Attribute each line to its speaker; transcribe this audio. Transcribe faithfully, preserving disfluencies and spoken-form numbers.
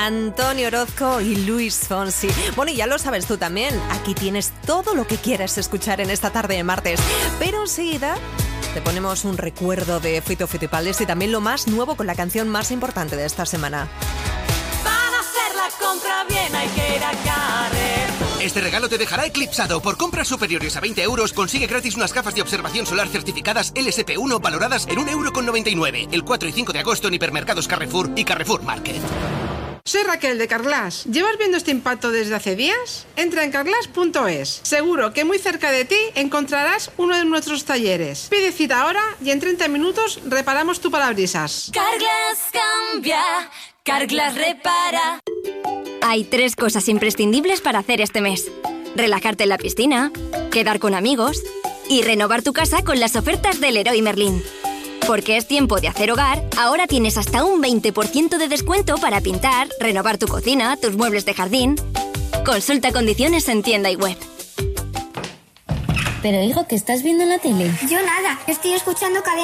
Speaker 1: Antonio Orozco y Luis Fonsi. Bueno, y ya lo sabes tú también, aquí tienes todo lo que quieras escuchar en esta tarde de martes. Pero enseguida te ponemos un recuerdo de Fito Fitipaldis y también lo más nuevo con la canción más importante de esta semana.
Speaker 2: Para hacer la compra bien hay que ir a Carrefour.
Speaker 3: Este regalo te dejará eclipsado. Por compras superiores a veinte euros, consigue gratis unas gafas de observación solar certificadas L S P uno valoradas en un euro con noventa y nueve. El cuatro y cinco de agosto en hipermercados Carrefour y Carrefour Market.
Speaker 4: Soy Raquel de Carglass. ¿Llevas viendo este impacto desde hace días? Entra en carglass punto es. Seguro que muy cerca de ti encontrarás uno de nuestros talleres. Pide cita ahora y en treinta minutos reparamos tu parabrisas.
Speaker 2: Carglass cambia, Carglass repara.
Speaker 5: Hay tres cosas imprescindibles para hacer este mes: relajarte en la piscina, quedar con amigos y renovar tu casa con las ofertas del Leroy Merlin. Porque es tiempo de hacer hogar, ahora tienes hasta un veinte por ciento de descuento para pintar, renovar tu cocina, tus muebles de jardín. Consulta condiciones en tienda y web.
Speaker 6: Pero hijo, ¿qué estás viendo en la tele?
Speaker 7: Yo nada, estoy escuchando Cadena